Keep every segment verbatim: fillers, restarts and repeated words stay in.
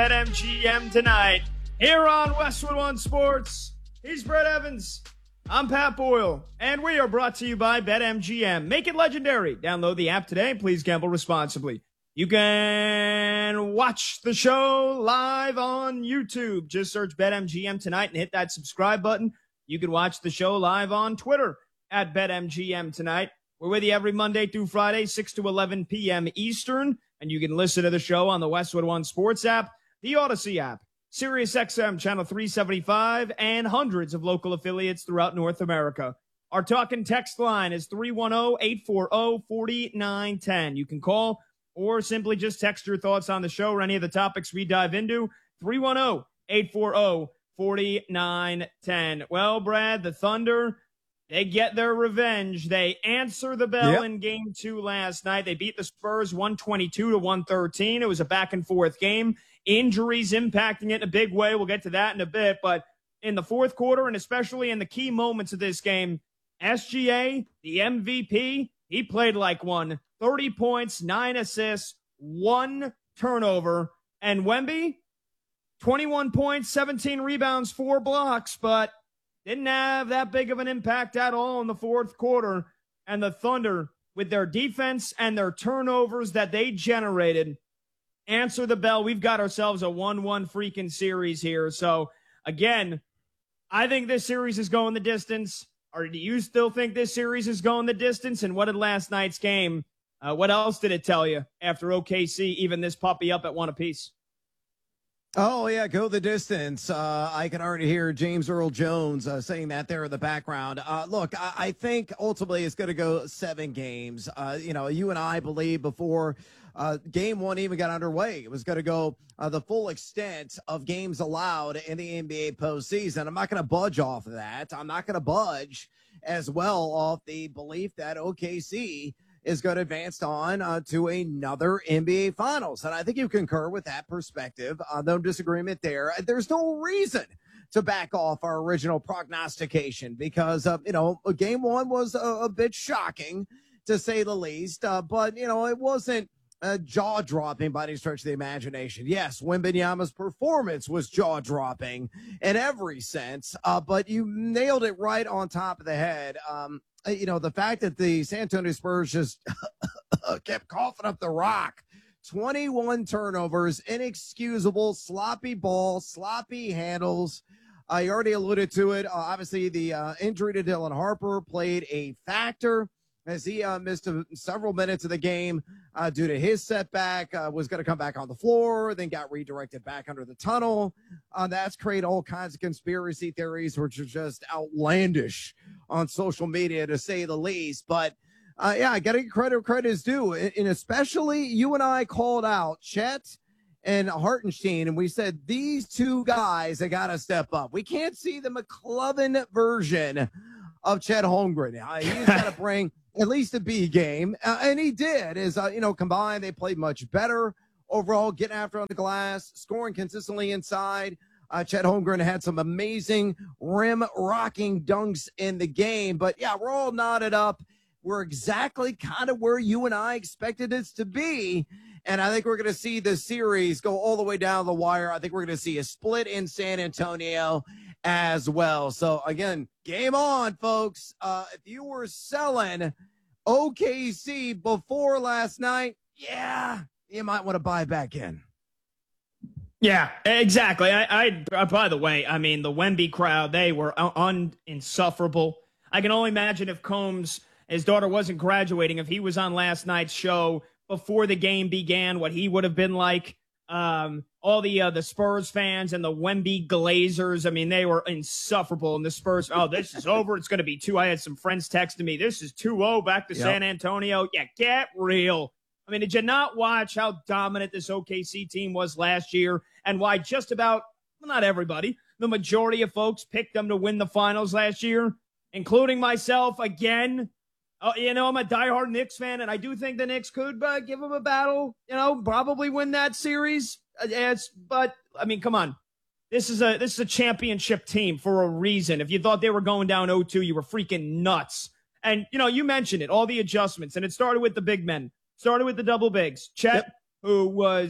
BetMGM tonight here on Westwood One Sports. He's Brett Evans. I'm Pat Boyle, and we are brought to you by BetMGM. Make it legendary. Download the app today. Please gamble responsibly. You can watch the show live on YouTube. Just search BetMGM tonight and hit that subscribe button. You can watch the show live on Twitter at BetMGM tonight. We're with you every Monday through Friday, six to eleven p.m. Eastern, and you can listen to the show on the Westwood One Sports app, the Odyssey app, SiriusXM Channel three seventy-five, and hundreds of local affiliates throughout North America. Our talk and text line is three one zero, eight four zero, four nine one zero. You can call or simply just text your thoughts on the show or any of the topics we dive into, three one zero, eight four zero, four nine one zero. Well, Brad, the Thunder, they get their revenge. They answer the bell yep. in game two last night. They beat the Spurs one twenty-two to one thirteen. It was a back-and-forth game. Injuries impacting it in a big way. We'll get to that in a bit. But in the fourth quarter, and especially in the key moments of this game, S G A, the M V P, he played like one. thirty points, nine assists, one turnover. And Wemby, twenty-one points, seventeen rebounds, four blocks, but didn't have that big of an impact at all in the fourth quarter. And the Thunder, with their defense and their turnovers that they generated, answer the bell. We've got ourselves a one one freaking series here. So, again, I think this series is going the distance. Or do you still think this series is going the distance? And what did last night's game, uh, what else did it tell you after O K C even this puppy up at one apiece? Oh, yeah, go the distance. Uh, I can already hear James Earl Jones uh, saying that there in the background. Uh, look, I, I think ultimately it's going to go seven games. Uh, you know, you and I believe before uh, game one even got underway, it was going to go uh, the full extent of games allowed in the N B A postseason. I'm not going to budge off of that. I'm not going to budge as well off the belief that O K C is going to advance on uh, to another N B A Finals. And I think you concur with that perspective. Uh, no disagreement there. There's no reason to back off our original prognostication because, uh, you know, game one was a, a bit shocking, to say the least. Uh, but, you know, it wasn't uh, jaw-dropping by any stretch of the imagination. Yes, Wembanyama's performance was jaw-dropping in every sense, uh, but you nailed it right on top of the head. Um, You know, the fact that the San Antonio Spurs just kept coughing up the rock. twenty-one turnovers, inexcusable, sloppy ball, sloppy handles. I already alluded to it. Uh, obviously, the uh, injury to Dylan Harper played a factor as he uh, missed a, several minutes of the game uh, due to his setback, uh, was going to come back on the floor, then got redirected back under the tunnel. Uh, that's created all kinds of conspiracy theories, which are just outlandish on social media, to say the least. But, uh, yeah, I got to give credit where credit is due. And, and especially you and I called out Chet and Hartenstein, and we said these two guys have got to step up. We can't see the McCloven version of Chet Holmgren. Uh, he's got to bring at least a B game, uh, and he did. Is uh, you know, combined, they played much better overall, getting after on the glass, scoring consistently inside. Uh, Chet Holmgren had some amazing rim-rocking dunks in the game. But, yeah, we're all knotted up. We're exactly kind of where you and I expected it to be. And I think we're going to see the series go all the way down the wire. I think we're going to see a split in San Antonio as well. So, again, game on, folks. Uh, if you were selling O K C before last night, yeah, you might want to buy back in. Yeah, exactly. I, I, uh, by the way, I mean, the Wemby crowd, they were un- insufferable. I can only imagine if Combs, his daughter wasn't graduating, if he was on last night's show before the game began, what he would have been like. Um, all the uh, the Spurs fans and the Wemby Glazers, I mean, they were insufferable. And the Spurs, oh, this is over. It's going to be two. I had some friends texting me, this is two oh back to yep. San Antonio. Yeah, get real. I mean, did you not watch how dominant this O K C team was last year and why just about, well, not everybody, the majority of folks picked them to win the finals last year, including myself again? Oh, you know, I'm a diehard Knicks fan, and I do think the Knicks could uh, give them a battle, you know, probably win that series. Uh, it's, but, I mean, come on. This is a this is a championship team for a reason. If you thought they were going down oh two, you were freaking nuts. And, you know, you mentioned it, all the adjustments, and it started with the big men. Started with the double bigs. Chet, yep. who was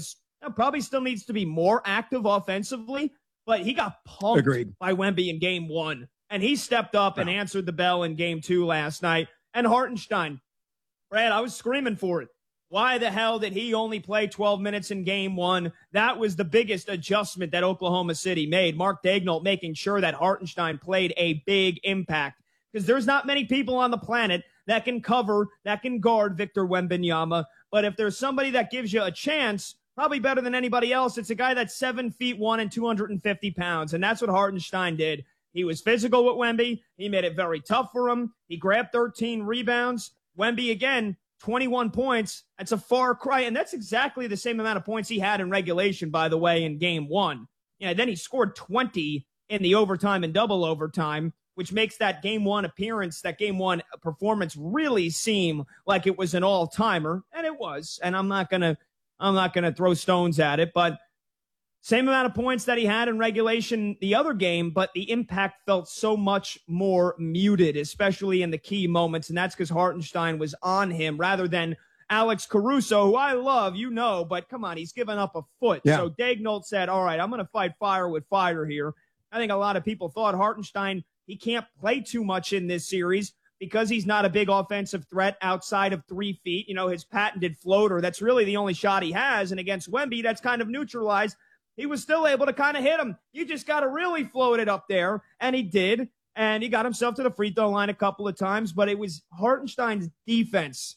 Now, probably still needs to be more active offensively, but he got pumped Agreed. by Wemby in game one. And he stepped up and answered the bell in game two last night. And Hartenstein, Brad, I was screaming for it. Why the hell did he only play twelve minutes in game one? That was the biggest adjustment that Oklahoma City made. Mark Daigneault making sure that Hartenstein played a big impact, because there's not many people on the planet that can cover, that can guard Victor Wembanyama. But if there's somebody that gives you a chance, probably better than anybody else, it's a guy that's seven feet one and two hundred fifty pounds. And that's what Hartenstein did. He was physical with Wemby. He made it very tough for him. He grabbed thirteen rebounds. Wemby, again, twenty-one points. That's a far cry. And that's exactly the same amount of points he had in regulation, by the way, in game one. Yeah, then he scored twenty in the overtime and double overtime, which makes that game one appearance, that game one performance really seem like it was an all-timer. And it was. And I'm not going to, I'm not going to throw stones at it, but same amount of points that he had in regulation the other game, but the impact felt so much more muted, especially in the key moments, and that's because Hartenstein was on him rather than Alex Caruso, who I love, you know, but come on, he's given up a foot. Yeah. So Daigneault said, all right, I'm going to fight fire with fire here. I think a lot of people thought Hartenstein, he can't play too much in this series because he's not a big offensive threat outside of three feet. You know, his patented floater, that's really the only shot he has, and against Wemby, that's kind of neutralized. He was still able to kind of hit him. You just got to really float it up there, and he did, and he got himself to the free throw line a couple of times, but it was Hartenstein's defense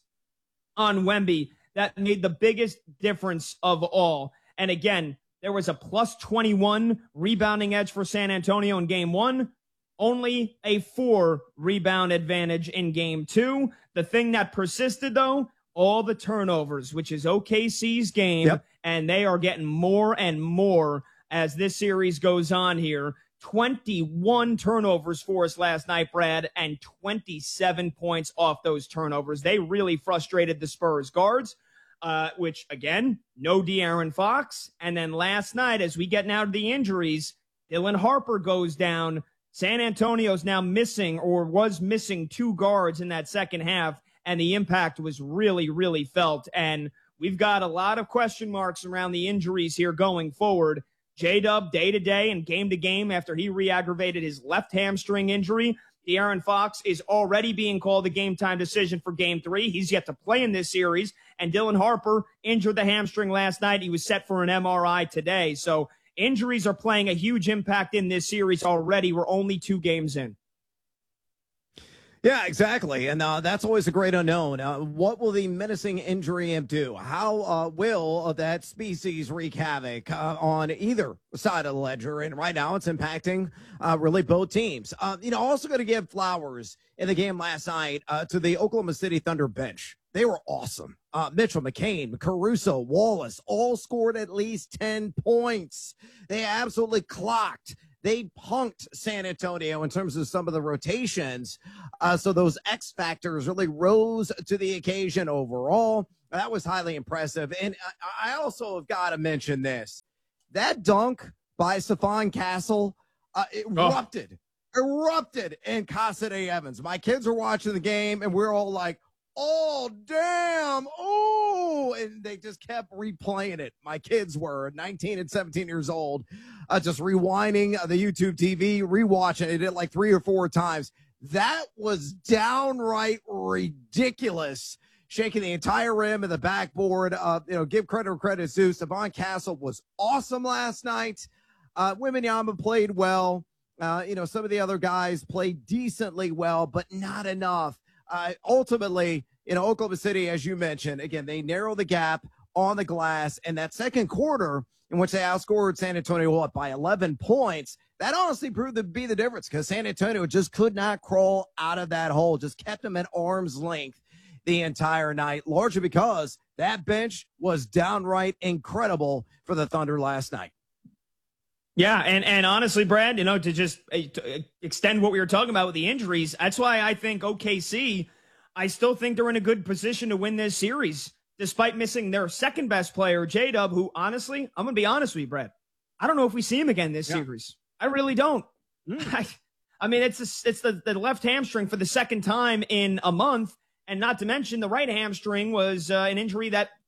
on Wemby that made the biggest difference of all. And again, there was a plus twenty-one rebounding edge for San Antonio in game one, only a four rebound advantage in game two. The thing that persisted, though, all the turnovers, which is O K C's game, yep. And they are getting more and more as this series goes on here. twenty-one turnovers for us last night, Brad, and twenty-seven points off those turnovers. They really frustrated the Spurs guards, uh, which, again, no De'Aaron Fox. And then last night, as we get now to the injuries, Dylan Harper goes down. San Antonio's now missing or was missing two guards in that second half, and the impact was really, really felt. And we've got a lot of question marks around the injuries here going forward. J-Dub day-to-day and game-to-game after he re-aggravated his left hamstring injury. De'Aaron Fox is already being called a game-time decision for game three. He's yet to play in this series. And Dylan Harper injured the hamstring last night. He was set for an M R I today. So injuries are playing a huge impact in this series already. We're only two games in. Yeah, exactly. And uh, that's always a great unknown. Uh, what will the menacing injury do? How uh, will that species wreak havoc uh, on either side of the ledger? And right now it's impacting uh, really both teams. Uh, you know, also going to give flowers in the game last night uh, to the Oklahoma City Thunder bench. They were awesome. Uh, Mitchell, McCain, Caruso, Wallace all scored at least ten points. They absolutely clocked. They punked San Antonio in terms of some of the rotations. Uh, so those X factors really rose to the occasion overall. That was highly impressive. And I, I also have got to mention this. That dunk by Stephon Castle uh, erupted, oh. erupted in Casa de Evans. My kids were watching the game, and we're all like, oh, damn. Oh, and they just kept replaying it. My kids were nineteen and seventeen years old, uh, just rewinding the YouTube T V, rewatching it like three or four times. That was downright ridiculous. Shaking the entire rim and the backboard. Uh, you know, give credit where credit's due. Stephon Castle was awesome last night. Uh, Wembanyama played well. Uh, you know, some of the other guys played decently well, but not enough. Uh, ultimately, you know, Oklahoma City, as you mentioned, again, they narrow the gap on the glass. And that second quarter, in which they outscored San Antonio up by eleven points, that honestly proved to be the difference because San Antonio just could not crawl out of that hole, just kept them at arm's length the entire night, largely because that bench was downright incredible for the Thunder last night. Yeah, and, and honestly, Brad, you know, to just uh, to extend what we were talking about with the injuries, that's why I think O K C, I still think they're in a good position to win this series, despite missing their second-best player, J-Dub, who, honestly, I'm going to be honest with you, Brad, I don't know if we see him again this yeah. series. I really don't. Mm. I, I mean, it's a, it's the, the left hamstring for the second time in a month, and not to mention the right hamstring was uh, an injury that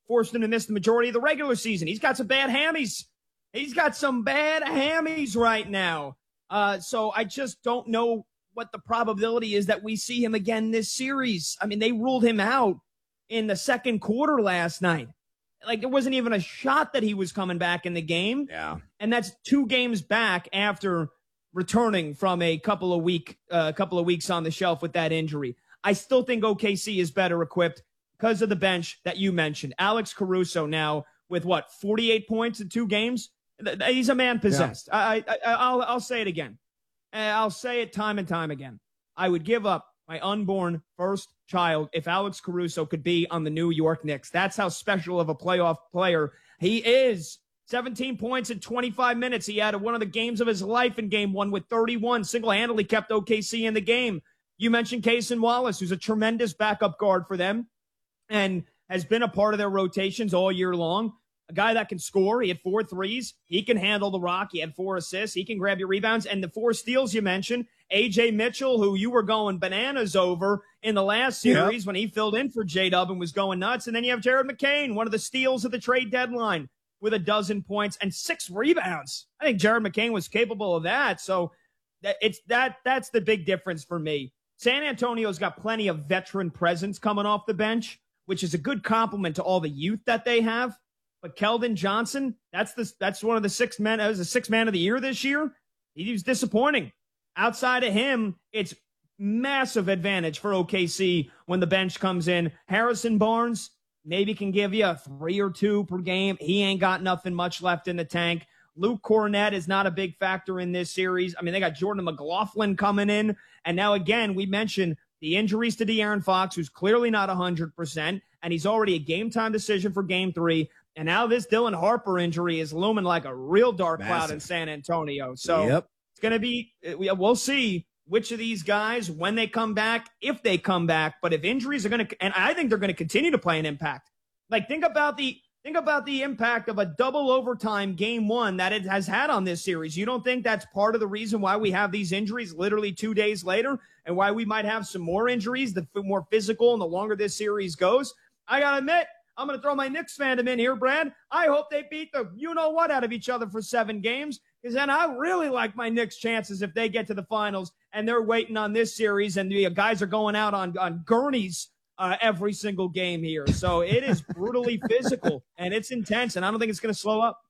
forced him to miss the majority of the regular season. He's got some bad hammies. He's got some bad hammies right now. Uh, so I just don't know what the probability is that we see him again this series. I mean, they ruled him out in the second quarter last night. Like, there wasn't even a shot that he was coming back in the game. Yeah. And that's two games back after returning from a couple of week, uh, couple of weeks on the shelf with that injury. I still think O K C is better equipped because of the bench that you mentioned. Alex Caruso now with what, forty-eight points in two games? He's a man possessed. Yeah. I, I, I'll, I'll say it again. I'll say it time and time again. I would give up my unborn first child if Alex Caruso could be on the New York Knicks. That's how special of a playoff player he is. seventeen points in twenty-five minutes. He had one of the games of his life in game one with thirty-one. Single-handedly kept O K C in the game. You mentioned Cason Wallace, who's a tremendous backup guard for them and has been a part of their rotations all year long. A guy that can score. He had four threes. He can handle the rock. He had four assists. He can grab your rebounds. And the four steals you mentioned, A J Mitchell, who you were going bananas over in the last series yep. when he filled in for J-Dub and was going nuts. And then you have Jared McCain, one of the steals of the trade deadline, with a dozen points and six rebounds. I think Jared McCain was capable of that. So that it's that that's the big difference for me. San Antonio's got plenty of veteran presence coming off the bench, which is a good compliment to all the youth that they have. But Keldon Johnson, that's the that's one of the six men. That was the sixth man of the year this year. He was disappointing. Outside of him, it's massive advantage for O K C when the bench comes in. Harrison Barnes maybe can give you a three or two per game. He ain't got nothing much left in the tank. Luke Cornett is not a big factor in this series. I mean, they got Jordan McLaughlin coming in. And now, again, we mentioned the injuries to De'Aaron Fox, who's clearly not one hundred percent, and he's already a game-time decision for game three. And now this Dylan Harper injury is looming like a real dark Massive. cloud in San Antonio. So yep. it's going to be – we'll see which of these guys, when they come back, if they come back. But if injuries are going to – and I think they're going to continue to play an impact. Like, think about the think about the impact of a double overtime game one that it has had on this series. You don't think that's part of the reason why we have these injuries literally two days later and why we might have some more injuries, the more physical and the longer this series goes? I got to admit, I'm going to throw my Knicks fandom in here, Brad. I hope they beat the you-know-what out of each other for seven games, because then I really like my Knicks' chances if they get to the finals and they're waiting on this series and the guys are going out on, on gurneys uh, every single game here. So it is brutally physical, and it's intense, and I don't think it's going to slow up.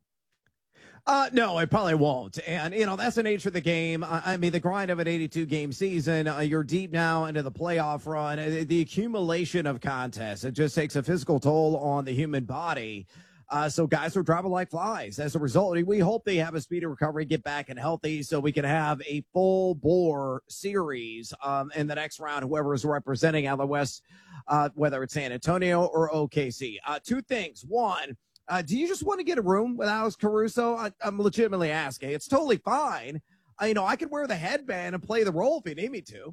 Uh, no, it probably won't. And, you know, that's the nature of the game. I, I mean, the grind of an eighty-two game season, uh, you're deep now into the playoff run. Uh, the accumulation of contests, it just takes a physical toll on the human body. Uh, so guys are dropping like flies. As a result, we hope they have a speedy recovery, get back and healthy so we can have a full bore series um, in the next round, whoever is representing out of the West, uh, whether it's San Antonio or O K C. Uh, two things. One, Uh, do you just want to get a room with Alex Caruso? I, I'm legitimately asking. It's totally fine. I, you know, I could wear the headband and play the role if you need me to.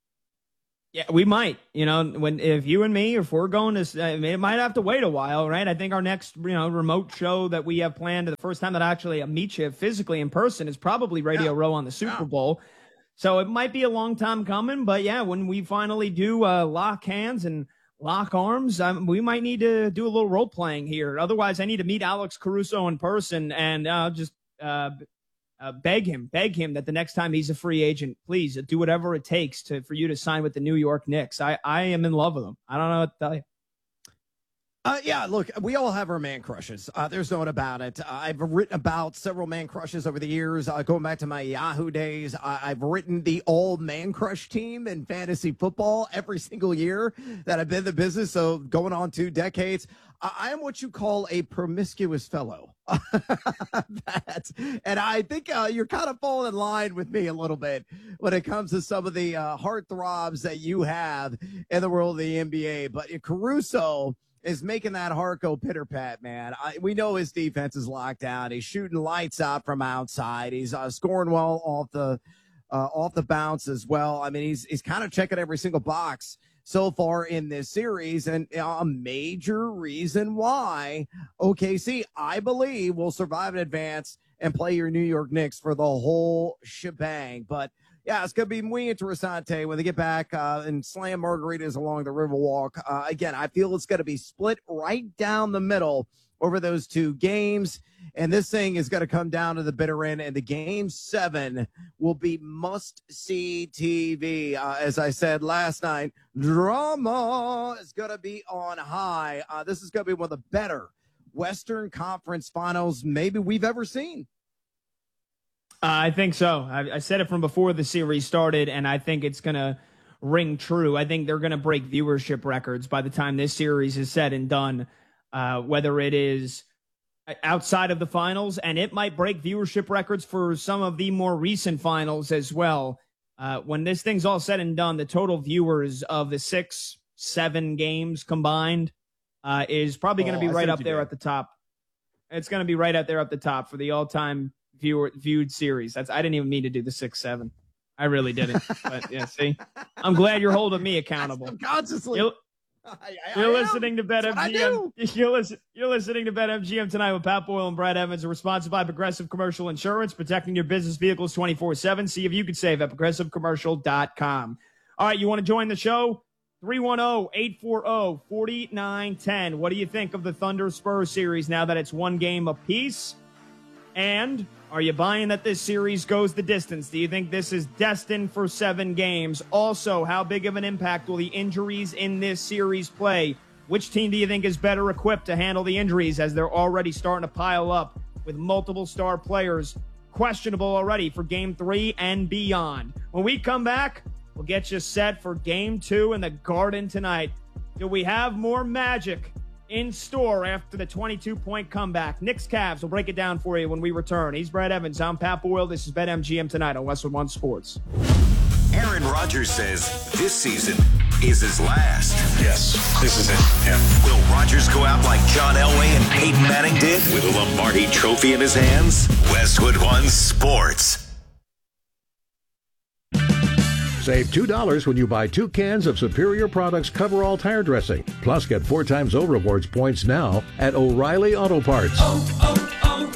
Yeah, we might. You know, when if you and me, if we're going to, I mean, it might have to wait a while, right? I think our next, you know, remote show that we have planned, the first time that I actually meet you physically in person, is probably Radio yeah. Row on the Super yeah. Bowl. So it might be a long time coming, but yeah, when we finally do uh, lock hands and lock arms, um, we might need to do a little role playing here. Otherwise, I need to meet Alex Caruso in person and uh, just uh, uh, beg him, beg him that the next time he's a free agent, please do whatever it takes to for you to sign with the New York Knicks. I, I am in love with him. I don't know what to tell you. Uh, yeah, look, we all have our man crushes. Uh, there's no one about it. Uh, I've written about several man crushes over the years. Uh, going back to my Yahoo days, uh, I've written the all man crush team in fantasy football every single year that I've been in the business. So going on two decades, uh, I am what you call a promiscuous fellow. That's, and I think uh, you're kind of falling in line with me a little bit when it comes to some of the uh, heartthrobs that you have in the world of the N B A. But Caruso is making that heart go pitter-pat, man. I, we know his defense is locked down. He's shooting lights out from outside. He's uh, scoring well off the uh, off the bounce as well. I mean, he's he's kind of checking every single box so far in this series, and a major reason why O K C, I believe, will survive in advance and play your New York Knicks for the whole shebang. But Yeah, it's going to be muy interesante when they get back uh, and slam margaritas along the Riverwalk. Uh, again, I feel it's going to be split right down the middle over those two games. And this thing is going to come down to the bitter end. And the game seven will be must-see T V. Uh, as I said last night, drama is going to be on high. Uh, this is going to be one of the better Western Conference finals maybe we've ever seen. Uh, I think so. I, I said it from before the series started, and I think it's going to ring true. I think they're going to break viewership records by the time this series is said and done, uh, whether it is outside of the finals, and it might break viewership records for some of the more recent finals as well. Uh, when this thing's all said and done, the total viewers of the six, seven games combined uh, is probably going to oh, be right up there did. at the top. It's going to be right up there at the top for the all-time viewer viewed series. That's I didn't even mean to do the six seven. I really didn't. But yeah, see, I'm glad you're holding me accountable. Subconsciously, you're, I, I, you're I listening to BetMGM. You're listening. You're listening to BetMGM tonight with Pat Boyle and Brad Evans. Are sponsored by Progressive Commercial Insurance, protecting your business vehicles twenty-four seven. See if you can save at progressive commercial dot com. All right, you want to join the show? three one zero, eight four zero, four nine one zero. What do you think of the Thunder Spurs series now that it's one game apiece? And are you buying that this series goes the distance? Do you think this is destined for seven games? Also, how big of an impact will the injuries in this series play? Which team do you think is better equipped to handle the injuries, as they're already starting to pile up with multiple star players questionable already for game three and beyond? When we come back, we'll get you set for game two in the Garden tonight. Do we have more magic in store after the twenty-two point comeback? Knicks Cavs, we'll break it down for you when we return. He's Brad Evans. I'm Pat Boyle. This is BetMGM tonight on Westwood One Sports. Aaron Rodgers says this season is his last. Yes, this is it. Yeah. Will Rodgers go out like John Elway and Peyton Manning did with a Lombardi trophy in his hands? Westwood One Sports. Save two dollars when you buy two cans of Superior Products Coverall Tire Dressing. Plus, get four times O Rewards points now at O'Reilly Auto Parts. Oh,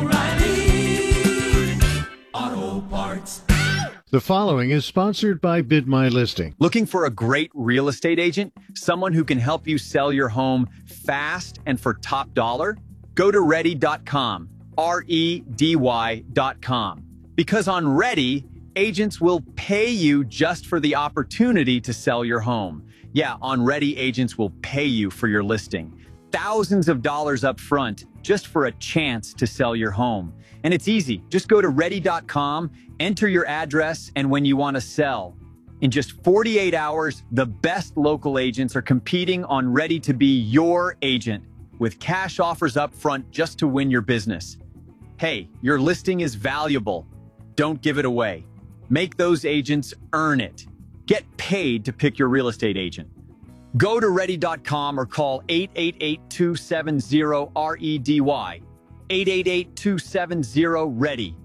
oh, oh, O'Reilly Auto Parts. The following is sponsored by Bid My Listing. Looking for a great real estate agent? Someone who can help you sell your home fast and for top dollar? Go to ready dot com, R E D Y dot com. Because on Ready, agents will pay you just for the opportunity to sell your home. Yeah, on Ready, agents will pay you for your listing. Thousands of dollars up front just for a chance to sell your home. And it's easy. Just go to ready dot com, enter your address, and when you want to sell. In just forty-eight hours, the best local agents are competing on Ready to be your agent with cash offers up front just to win your business. Hey, your listing is valuable. Don't give it away. Make those agents earn it. Get paid to pick your real estate agent. Go to ready dot com or call eight eight eight, two seven zero, R E D Y. eight eight eight, two seven zero, READY.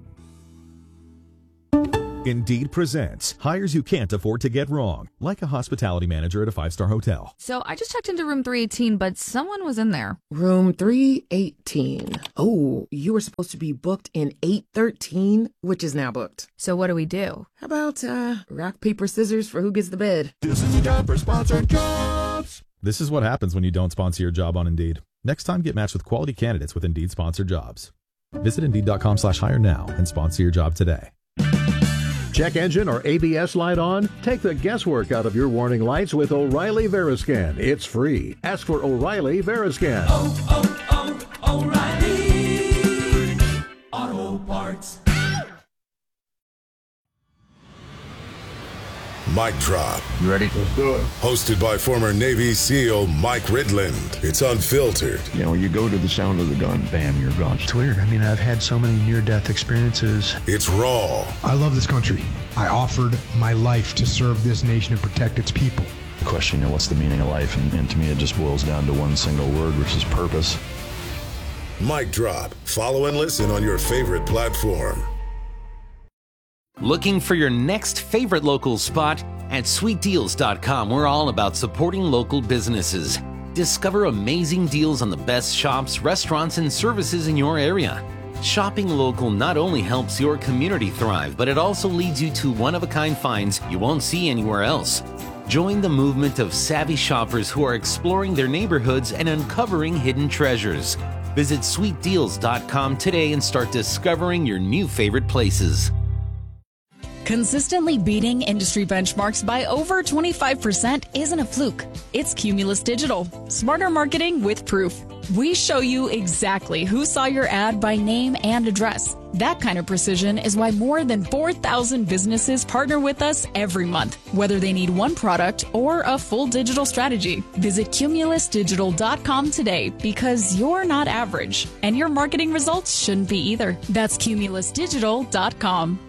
Indeed presents hires you can't afford to get wrong, like a hospitality manager at a five-star hotel. So I just checked into room three eighteen, but someone was in there. Room three eighteen. Oh, you were supposed to be booked in eight thirteen, which is now booked. So what do we do? How about uh, rock, paper, scissors for who gets the bed? This is a job for sponsored jobs. This is what happens when you don't sponsor your job on Indeed. Next time, get matched with quality candidates with Indeed sponsored jobs. Visit Indeed dot com slash hire now and sponsor your job today. Check engine or A B S light on? Take the guesswork out of your warning lights with O'Reilly Veriscan. It's free. Ask for O'Reilly Veriscan. Oh, oh, oh, O'Reilly Auto Parts. Mic drop. You ready? Let's do it. Hosted by former Navy SEAL Mike Ridland. It's unfiltered. You know, you go to the sound of the gun, bam, you're gone. It's weird. I mean, I've had so many near-death experiences. It's raw. I love this country. I offered my life to serve this nation and protect its people. The question, you know, what's the meaning of life? And, and to me, it just boils down to one single word, which is purpose. Mic drop. Follow and listen on your favorite platform. Looking for your next favorite local spot? At sweet deals dot com, we're all about supporting local businesses. Discover amazing deals on the best shops, restaurants, and services in your area. Shopping local not only helps your community thrive, but it also leads you to one-of-a-kind finds you won't see anywhere else. Join the movement of savvy shoppers who are exploring their neighborhoods and uncovering hidden treasures. Visit sweet deals dot com today and start discovering your new favorite places. Consistently beating industry benchmarks by over twenty-five percent isn't a fluke. It's Cumulus Digital. Smarter marketing with proof. We show you exactly who saw your ad by name and address. That kind of precision is why more than four thousand businesses partner with us every month, whether they need one product or a full digital strategy. Visit cumulus digital dot com today because you're not average, and your marketing results shouldn't be either. That's cumulus digital dot com.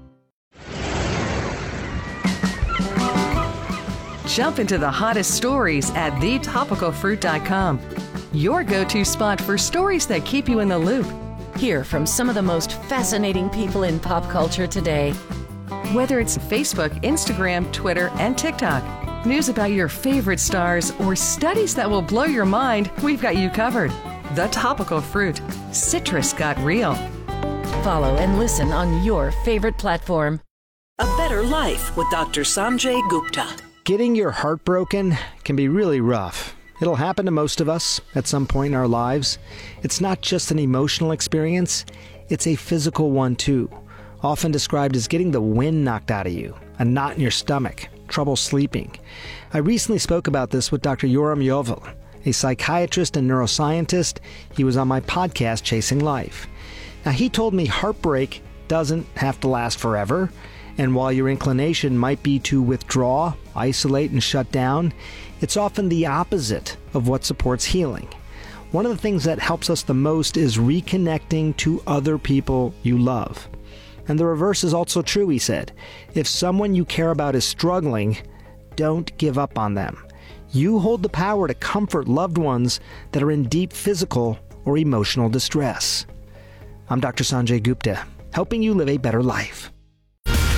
Jump into the hottest stories at the topical fruit dot com. Your go-to spot for stories that keep you in the loop. Hear from some of the most fascinating people in pop culture today. Whether it's Facebook, Instagram, Twitter, and TikTok, news about your favorite stars, or studies that will blow your mind, we've got you covered. The Topical Fruit. Citrus got real. Follow and listen on your favorite platform. A Better Life with Doctor Sanjay Gupta. Getting your heart broken can be really rough. It'll happen to most of us at some point in our lives. It's not just an emotional experience, it's a physical one too. Often described as getting the wind knocked out of you, a knot in your stomach, trouble sleeping. I recently spoke about this with Doctor Yoram Yovel, a psychiatrist and neuroscientist. He was on my podcast, Chasing Life. Now, he told me heartbreak doesn't have to last forever, and while your inclination might be to withdraw, isolate, and shut down, it's often the opposite of what supports healing. One of the things that helps us the most is reconnecting to other people you love. And the reverse is also true, he said. If someone you care about is struggling, don't give up on them. You hold the power to comfort loved ones that are in deep physical or emotional distress. I'm Doctor Sanjay Gupta, helping you live a better life.